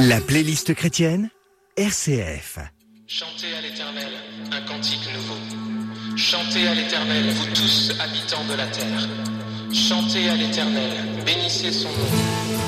La playlist chrétienne RCF. Chantez à l'Éternel un cantique nouveau. Chantez à l'Éternel, vous tous habitants de la terre. Chantez à l'Éternel, bénissez son nom.